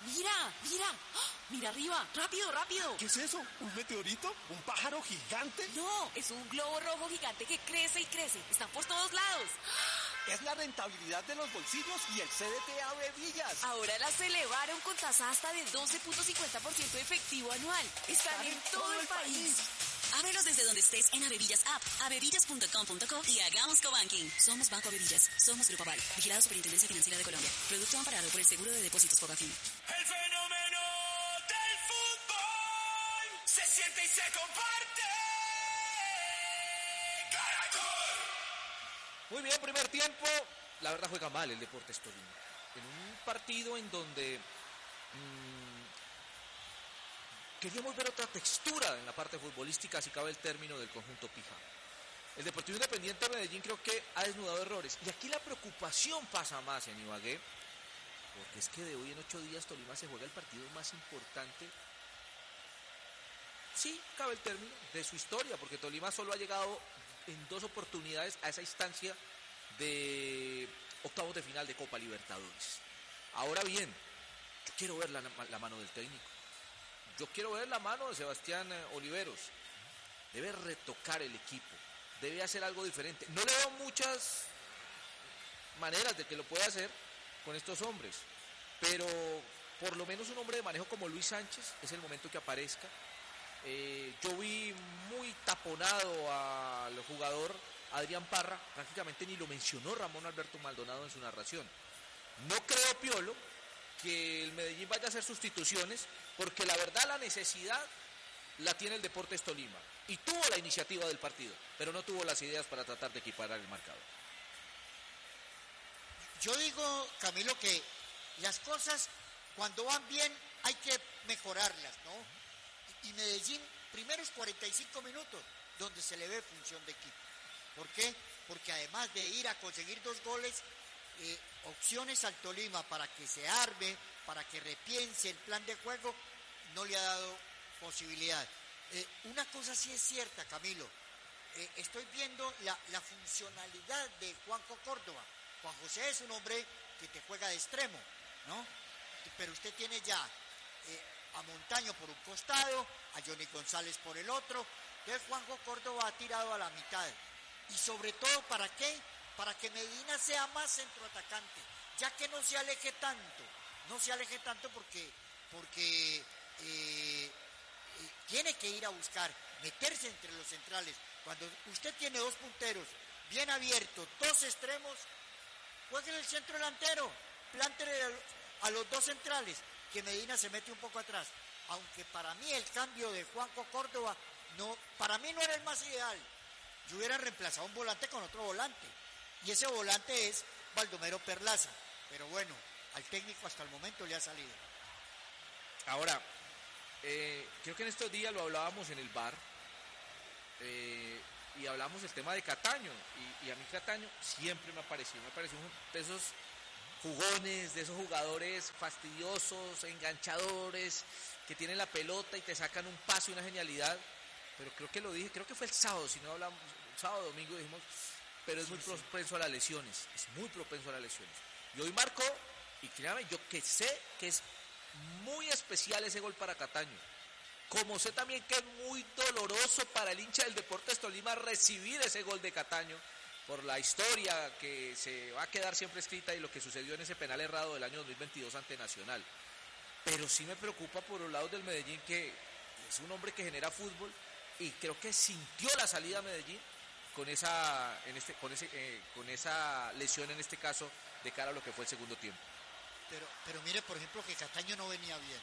Mira. ¡Ah! Mira arriba, rápido. ¿Qué es eso? ¿Un meteorito? ¿Un pájaro gigante? No, es un globo rojo gigante que crece y crece. Están por todos lados. Es la rentabilidad de los bolsillos y el CDT Avevillas. Ahora las elevaron con tasa hasta de 12.50% de efectivo anual. Están en todo el país. Ábrelos desde donde estés en Avevillas App, avevillas.com.co y hagamos cobanking. Somos Banco Avevillas. Somos Grupo Aval. Vigilado Superintendencia Financiera de Colombia. Producto amparado por el Seguro de Depósitos Fogafín. El fenómeno del fútbol se siente y se comparte. ¡Caracol! Muy bien, primer tiempo. La verdad juega mal el Deportes Tolima. En un partido en donde queríamos ver otra textura en la parte futbolística, si cabe el término, del conjunto Pija. El Deportivo Independiente de Medellín creo que ha desnudado errores. Y aquí la preocupación pasa más en Ibagué, porque es que de hoy en 8 días Tolima se juega el partido más importante, sí, cabe el término, de su historia, porque Tolima solo ha llegado en 2 oportunidades a esa instancia de octavos de final de Copa Libertadores. Ahora bien, yo quiero ver la mano del técnico. Yo quiero ver la mano de Sebastián Oliveros. Debe retocar el equipo, debe hacer algo diferente. No le veo muchas maneras de que lo pueda hacer con estos hombres, pero por lo menos un hombre de manejo como Luis Sánchez es el momento que aparezca. Yo vi muy taponado al jugador Adrián Parra, prácticamente ni lo mencionó Ramón Alberto Maldonado en su narración. No creo, Piolo, que el Medellín vaya a hacer sustituciones, porque la verdad la necesidad la tiene el Deportes Tolima, y tuvo la iniciativa del partido, pero no tuvo las ideas para tratar de equiparar el marcador. Yo digo, Camilo, que las cosas cuando van bien hay que mejorarlas, ¿no? Y Medellín, primeros 45 minutos, donde se le ve función de equipo. ¿Por qué? Porque además de ir a conseguir 2 goles, opciones al Tolima para que se arme, para que repiense el plan de juego, no le ha dado posibilidad. Una cosa sí es cierta, Camilo, estoy viendo la funcionalidad de Juanjo Córdoba. Juan José es un hombre que te juega de extremo, ¿no? Pero usted tiene ya a Montaño por un costado, a Johnny González por el otro. Entonces Juanjo Córdoba ha tirado a la mitad. Y sobre todo, ¿para qué? Para que Medina sea más centroatacante, ya que no se aleje tanto porque tiene que ir a buscar, meterse entre los centrales. Cuando usted tiene 2 punteros bien abiertos, 2 extremos, juegue en el centro delantero, plántele a los 2 centrales, que Medina se mete un poco atrás. Aunque para mí el cambio de Juanjo Córdoba, para mí no era el más ideal. Yo hubiera reemplazado un volante con otro volante, y ese volante es Baldomero Perlaza, pero bueno, al técnico hasta el momento le ha salido. Ahora, creo que en estos días lo hablábamos en el bar, y hablamos del tema de Cataño, y a mí Cataño siempre me ha parecido uno de esos jugones, de esos jugadores fastidiosos, enganchadores, que tienen la pelota y te sacan un pase y una genialidad. Pero creo que fue el sábado, si no hablamos, sábado, domingo dijimos, pero es muy propenso a las lesiones, Y hoy marcó, y créame, yo que sé que es muy especial ese gol para Cataño, como sé también que es muy doloroso para el hincha del Deportes Tolima recibir ese gol de Cataño, por la historia que se va a quedar siempre escrita y lo que sucedió en ese penal errado del año 2022 ante Nacional. Pero sí me preocupa por los lados del Medellín, que es un hombre que genera fútbol, y creo que sintió la salida a Medellín con esa lesión, en este caso, de cara a lo que fue el segundo tiempo. Pero mire, por ejemplo, que Cataño no venía bien,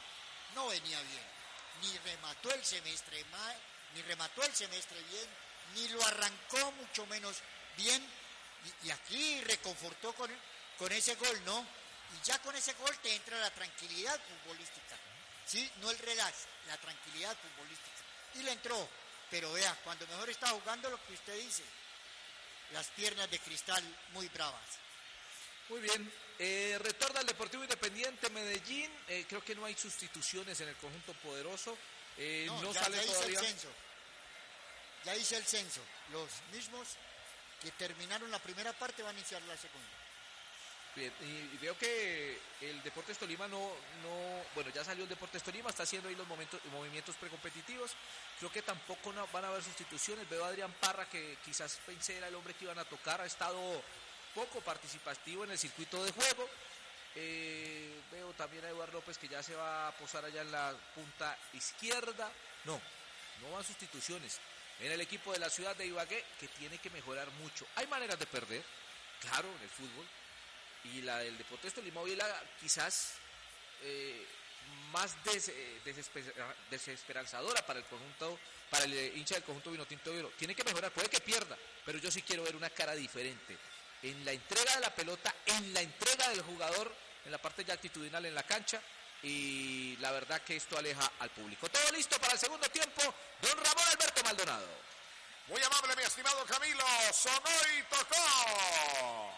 ni remató el semestre bien, ni lo arrancó mucho menos bien, y aquí reconfortó con ese gol, ¿no? Y ya con ese gol te entra la tranquilidad futbolística, ¿sí? No el relax, la tranquilidad futbolística. Y le entró, pero vea, cuando mejor está jugando, lo que usted dice, las piernas de Cristal muy bravas. Muy bien, retorna al Deportivo Independiente Medellín. Creo que no hay sustituciones en el conjunto poderoso. No sale todavía. Ya hice el censo. Los mismos que terminaron la primera parte van a iniciar la segunda. Bien, y veo que el Deportes Tolima bueno, ya salió el Deportes Tolima, está haciendo ahí los movimientos precompetitivos. Creo que tampoco van a haber sustituciones. Veo a Adrián Parra, que quizás pensé era el hombre que iban a tocar, ha estado poco participativo en el circuito de juego. Veo también a Eduardo López, que ya se va a posar allá en la punta izquierda. No van sustituciones en el equipo de la ciudad de Ibagué, que tiene que mejorar mucho. Hay maneras de perder, claro, en el fútbol. Y la del Deportes Tolima hoy es la quizás más desesperanzadora para el hincha del conjunto Vinotinto de Oro. Tiene que mejorar, puede que pierda, pero yo sí quiero ver una cara diferente en la entrega de la pelota, en la entrega del jugador, en la parte ya actitudinal en la cancha, y la verdad que esto aleja al público. Todo listo para el segundo tiempo, don Ramón Alberto Maldonado. Muy amable, mi estimado Camilo, sonó y tocó.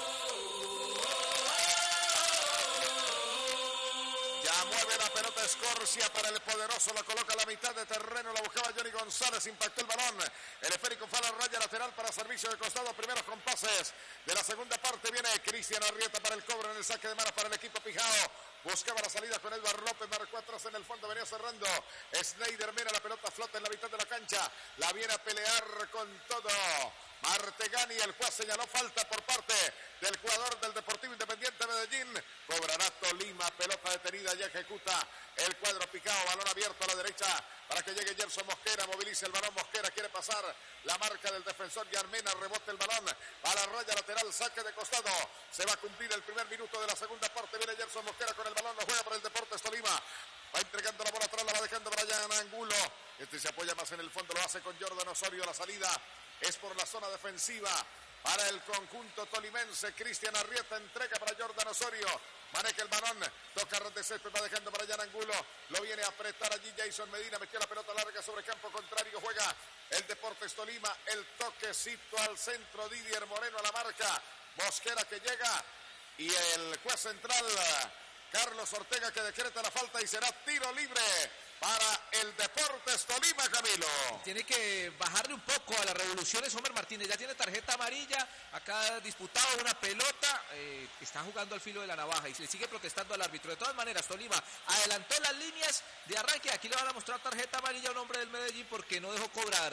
Ya mueve la pelota Escorcia para el poderoso, la coloca a la mitad de terreno, la buscaba Johnny González, impactó el balón, el esférico fue a la raya lateral para servicio de costado, primeros compases de la segunda parte, viene Cristian Arrieta para el cobro en el saque de manos para el equipo Pijao, buscaba la salida con Eduardo López, marcó atrás en el fondo, venía cerrando Schneider, mira la pelota flota en la mitad de la cancha, la viene a pelear con todo Martegani, el juez señaló falta por parte del jugador del Deportivo Independiente Medellín, cobrará Tolima, pelota detenida y ejecuta el cuadro Picao, balón abierto a la derecha para que llegue Gerson Mosquera, moviliza el balón, Mosquera quiere pasar la marca del defensor Yarmena, rebote el balón a la raya lateral, saque de costado, se va a cumplir el primer minuto de la segunda parte, viene Gerson Mosquera con el balón, lo juega para el Deportes Tolima, va entregando la bola atrás, la va dejando Brian Angulo, se apoya más en el fondo, lo hace con Jordan Osorio, la salida es por la zona defensiva para el conjunto tolimense. Cristian Arrieta entrega para Jordan Osorio, maneja el balón, toca red de césped, va dejando para Jan Angulo, lo viene a apretar allí Jason Medina, metió la pelota larga sobre campo contrario, juega el Deportes Tolima, el toquecito al centro, Didier Moreno a la marca, Mosquera que llega y el juez central Carlos Ortega que decreta la falta y será tiro libre para el Deportes Tolima, Camilo. Tiene que bajarle un poco a las revoluciones Homer Martínez, ya tiene tarjeta amarilla, acá disputado una pelota, está jugando al filo de la navaja y se le sigue protestando al árbitro. De todas maneras, Tolima adelantó las líneas de arranque, aquí le van a mostrar tarjeta amarilla a un hombre del Medellín porque no dejó cobrar,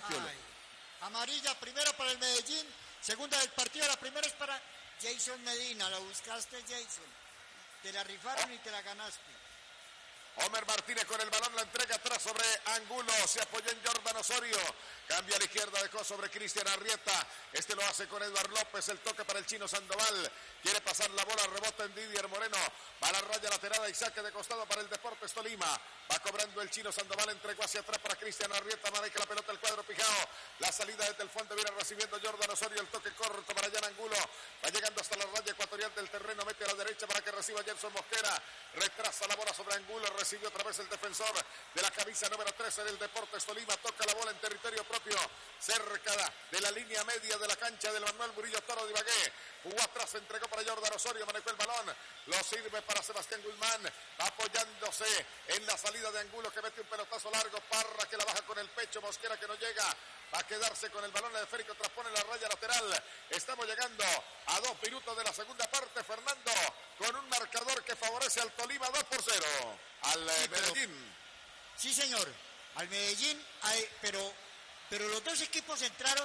amarilla, primera para el Medellín, segunda del partido, la primera es para Jason Medina, la buscaste Jason, te la rifaron y te la ganaste. Homer Martínez con el balón, la entrega atrás sobre Angulo, se apoyó en Jordan Osorio, cambia a la izquierda, dejó sobre Cristian Arrieta, este lo hace con Eduardo López, el toque para el chino Sandoval, quiere pasar la bola, rebota en Didier Moreno, va a la raya lateral y saque de costado para el Deportes Tolima, va cobrando el chino Sandoval, entregó hacia atrás para Cristian Arrieta, maneja la pelota el cuadro Pijao, la salida desde el fondo viene recibiendo Jordan Osorio, el toque corto para Jan Angulo, va llegando hasta la raya ecuatorial del terreno, mete a la derecha para que reciba Gerson Mosquera, retrasa la bola sobre Angulo, recibió otra vez el defensor de la camisa número 13 del Deportes Tolima, toca la bola en territorio propio, cerca de la línea media de la cancha del Manuel Murillo Toro de Ibagué, jugó atrás, entregó para Jordan Osorio, manejó el balón, lo sirve para Sebastián Guzmán, apoyándose en la salida de Angulo que mete un pelotazo largo, Parra que la baja con el pecho, Mosquera que no llega, va a quedarse con el balón, el esférico traspone la raya lateral, estamos llegando a 2 minutos de la segunda parte, Fernando, con un marcador que favorece al Tolima 2-0, al Medellín. Sí, señor, al Medellín, pero los dos equipos entraron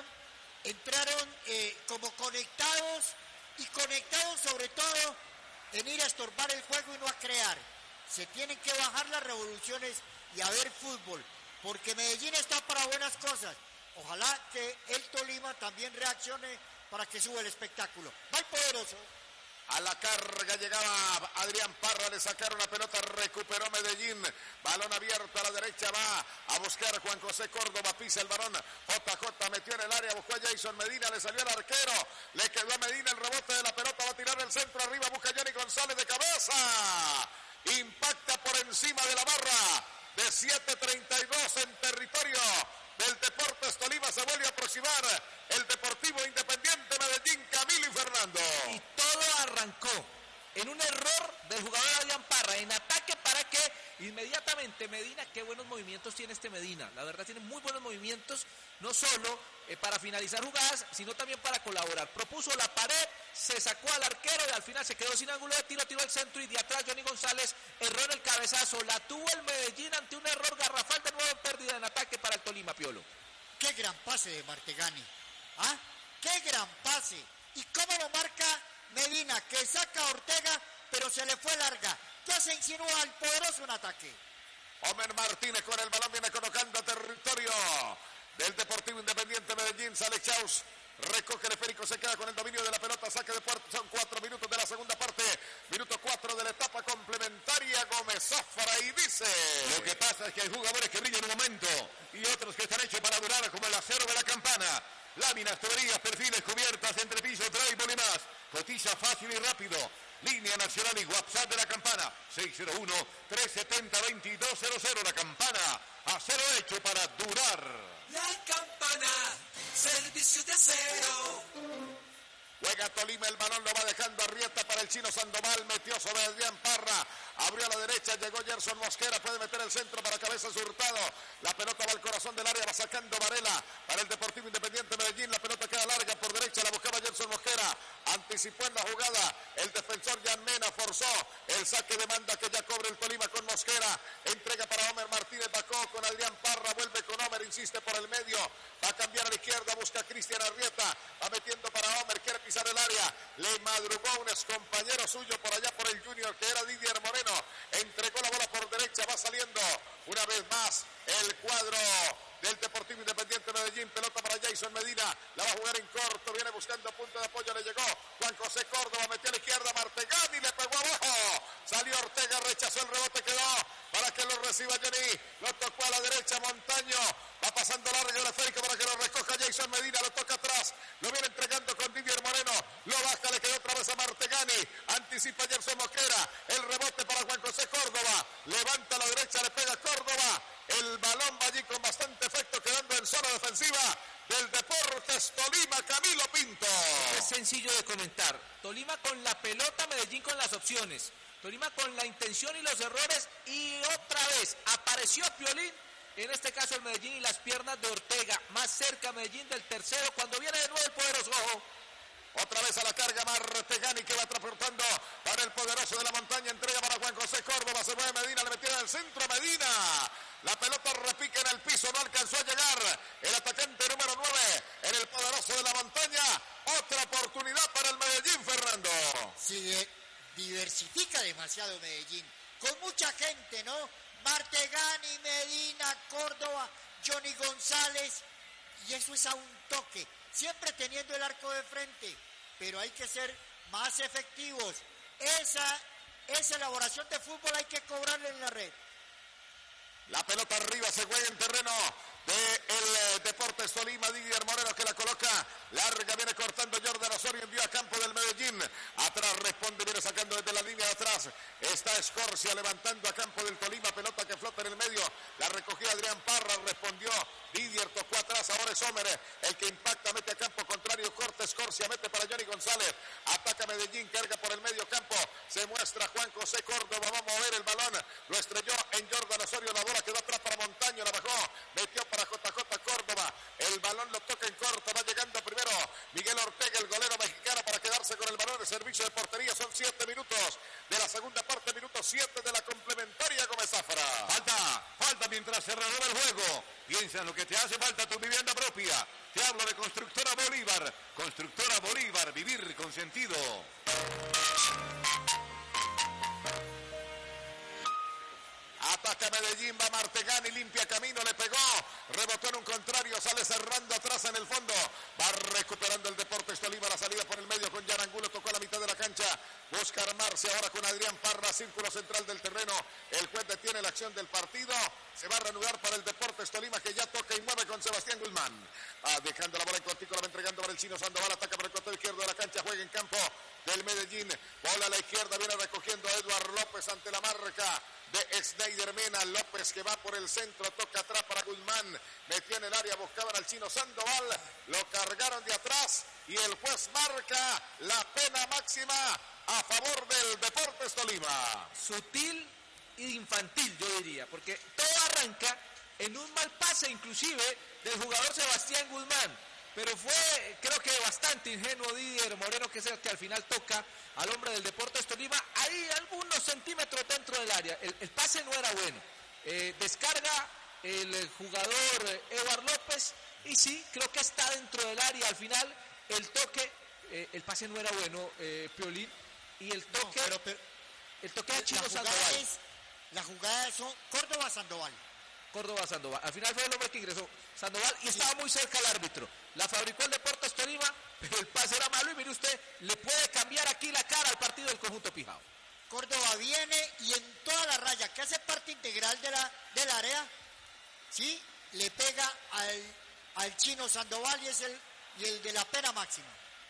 como conectados sobre todo en ir a estorbar el juego y no a crear. Se tienen que bajar las revoluciones y a ver fútbol, porque Medellín está para buenas cosas. Ojalá que el Tolima también reaccione para que suba el espectáculo. Va el poderoso. A la carga llegaba Adrián Parra, le sacaron la pelota, recuperó Medellín, balón abierto a la derecha, va a buscar Juan José Córdoba, pisa el balón, JJ metió en el área, buscó a Jason Medina, le salió el arquero, le quedó a Medina el rebote de la pelota, va a tirar el centro arriba, busca a Johnny González de cabeza, impacta por encima de la barra de 7:32 en territorio del Deportes Tolima, se vuelve a aproximar el Deportivo Independiente Medellín, Camilo y Fernando. Y todo arrancó en un error del jugador Adrián Parra en ataque para que inmediatamente Medina, qué buenos movimientos tiene este Medina, la verdad tiene muy buenos movimientos, no solo para finalizar jugadas, sino también para colaborar. Propuso la pared, se sacó al arquero y al final se quedó sin ángulo de tiro, tiró al centro y de atrás Johnny González erró en el cabezazo. La tuvo el Medellín ante un error garrafal, de nuevo pérdida en ataque para el Tolima, Piolo. Qué gran pase de Martegani. ¿Ah? Qué gran pase. ¿Y cómo lo marca Medina? Que saca a Ortega, pero se le fue larga. Ya se insinúa al poderoso en ataque. Homer Martínez con el balón viene colocando territorio del Deportivo Independiente Medellín. Sale Chaus, recoge el esférico, se queda con el dominio de la pelota, saque de puerto. Son 4 minutos de la segunda parte, minuto 4 de la etapa complementaria. Gómez Zafra y dice: lo que pasa es que hay jugadores que brillan en un momento y otros que están hechos para durar, como el acero de la campana. Láminas, tuberías, perfiles, cubiertas, entrepiso, drywall y más. Cotiza fácil y rápido. Línea nacional y WhatsApp de la campana 601-370-2200. La campana, acero hecho para durar. La campana, servicio de acero. Juega Tolima, el balón lo va dejando Arrieta para el chino Sandoval, metió sobre Adrián Parra, abrió a la derecha, llegó Gerson Mosquera, puede meter el centro para Cabezas Hurtado, la pelota va al corazón del área, va sacando Varela para el Deportivo Independiente Medellín, la pelota queda larga por derecha, la buscaba Gerson Mosquera, anticipó en la jugada, el defensor Jan Mena forzó el saque de banda que ya cobre el Tolima con Mosquera, entrega para Homer Martínez, Bacó con Adrián Parra, vuelve con Homer, insiste por el medio, va a cambiar a la izquierda, busca a Cristian Arrieta, va metiendo para Homer, quiere pisar el área, le madrugó un excompañero suyo por allá por el Junior que era Didier Moreno, entregó la bola por derecha, va saliendo una vez más el cuadro del Deportivo Independiente Medellín, pelota para Jason Medina, la va a jugar en corto, viene buscando punto de apoyo, le llegó Juan José Córdoba, metió a la izquierda Martegani, le pegó abajo, salió Ortega, rechazó el rebote, quedó para que lo reciba Johnny, lo tocó a la derecha Montaño, va pasando largo el esférico para que lo recoja Jason Medina, lo toca atrás, lo viene entregando con Didier Moreno, lo baja, le quedó otra vez a Martegani, anticipa Gerson Mosquera, el rebote para Juan José Córdoba, levanta a la derecha, le pega Córdoba, el balón va allí con bastante efecto, quedando en zona defensiva del Deportes Tolima, Camilo Pinto. Es sencillo de comentar, Tolima con la pelota, Medellín con las opciones, Tolima con la intención y los errores, y otra vez apareció Piolín, en este caso el Medellín y las piernas de Ortega, más cerca Medellín del tercero, cuando viene de nuevo el poderoso, ojo. Otra vez a la carga Martegani que va transportando para el poderoso de la montaña, entrega para Juan José Córdoba, se mueve Medina, le metió en el centro Medina, la pelota repica en el piso, no alcanzó a llegar el atacante número 9 en el poderoso de la montaña, otra oportunidad para el Medellín, Fernando. Sí, diversifica demasiado Medellín, con mucha gente, ¿no? Martegani, Medina, Córdoba, Johnny González, y eso es a un toque, siempre teniendo el arco de frente, pero hay que ser más efectivos. Esa elaboración de fútbol hay que cobrarle en la red. La pelota arriba, se juega en terreno del Deportes Tolima, Didier Moreno que la coloca larga, viene cortando Jordan Osorio, envió a campo del Medellín, atrás responde, viene sacando desde la línea de atrás, está Escorcia levantando a campo del Tolima, pelota que flota en el medio, la recogió Adrián Parra, respondió Didier, tocó atrás, ahora es Homer el que impacta, mete a campo contrario, corta Escorcia, mete para Johnny González, ataca Medellín, carga por el medio campo, se muestra Juan José Córdoba, va a mover el balón, lo estrelló en Jordan Osorio, la bola quedó atrás para Montaño, la bajó, metió para JJ Córdoba, el balón lo toca en corto, va llegando primero Miguel Ortega, el golero mexicano, para quedarse con el balón de servicio de portería. Son 7 minutos de la segunda parte, minuto 7 de la complementaria. Gómez Zafra. Falta mientras se renueva el juego. Piensa en lo que te hace falta, tu vivienda propia. Te hablo de Constructora Bolívar, vivir con sentido. Ataca Medellín, va Martegani, limpia camino, le pegó, rebotó en un contrario, sale cerrando atrás en el fondo, va recuperando el Deportes Tolima, la salida por el medio con Yarangulo, tocó a la mitad de la cancha, busca armarse ahora con Adrián Parra, círculo central del terreno, el juez detiene la acción del partido, se va a reanudar para el Deportes Tolima que ya toca y mueve con Sebastián Guzmán, va dejando la bola en cortico, la va entregando para el chino Sandoval, ataca por el costado izquierdo de la cancha, juega en campo del Medellín, bola a la izquierda, viene recogiendo a Eduard López ante la marca de Snyder Mena, López que va por el centro, toca atrás para Guzmán, metió en el área, buscaban al chino Sandoval, lo cargaron de atrás y el juez marca la pena máxima a favor del Deportes Tolima. Sutil e infantil, yo diría, porque todo arranca en un mal pase inclusive del jugador Sebastián Guzmán, pero fue, creo que bastante ingenuo Didier Moreno, que es el que al final toca al hombre del Deportes Tolima, ahí algunos centímetros dentro del área. El pase no era bueno. Descarga el jugador Eduard López y sí, creo que está dentro del área. Al final el toque, el pase no era bueno, Piolín, y el toque, el toque de Chino Sandoval. La jugada son Córdoba Sandoval. Al final fue el hombre que ingresó Sandoval y estaba muy cerca al árbitro. La fabricó el Deportes Tolima, pero el pase era malo y mire usted, le puede cambiar aquí la cara al partido del conjunto Pijao. Córdoba viene y en toda la raya, que hace parte integral del área, ¿sí? Le pega al Chino Sandoval y el de la pena máxima.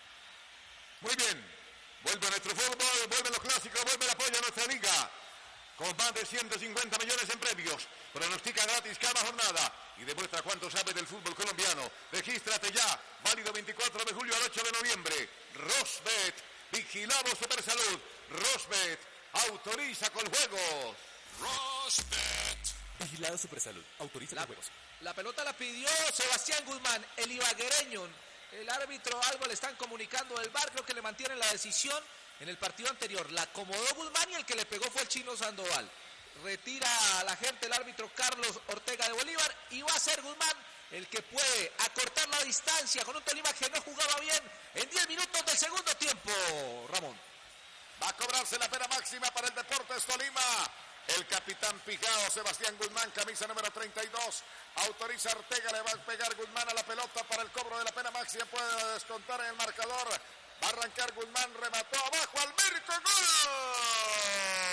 Muy bien, vuelve nuestro fútbol, vuelven los clásicos, vuelve el apoyo a nuestra liga. Con más de 150 millones en premios. Pronostica gratis cada jornada y demuestra cuánto sabe del fútbol colombiano. Regístrate ya, válido 24 de julio al 8 de noviembre. Rosbet, vigilado Supersalud. Rosbet, autoriza con juegos. Rosbet. Vigilado Supersalud, autoriza con juegos. La pelota la pidió Sebastián Guzmán, el ibaguereño. El árbitro algo le están comunicando del VAR, creo que le mantienen la decisión. En el partido anterior la acomodó Guzmán y el que le pegó fue el Chino Sandoval. Retira a la gente el árbitro Carlos Ortega de Bolívar y va a ser Guzmán el que puede acortar la distancia con un Tolima que no jugaba bien en 10 minutos del segundo tiempo. Ramón. Va a cobrarse la pena máxima para el Deportes Tolima. El capitán Pijao, Sebastián Guzmán, camisa número 32. Autoriza Ortega, le va a pegar Guzmán a la pelota para el cobro de la pena máxima. Puede descontar en el marcador. Va a arrancar Guzmán, remató abajo al Mirko, ¡gol!